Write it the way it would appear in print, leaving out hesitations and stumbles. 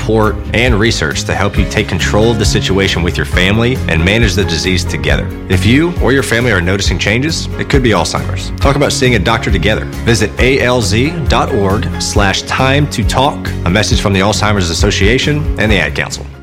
support, and research to help you take control of the situation with your family and manage the disease together. If you or your family are noticing changes, it could be Alzheimer's. Talk about seeing a doctor together. Visit alz.org/time to talk. A message from the Alzheimer's Association and the Ad Council.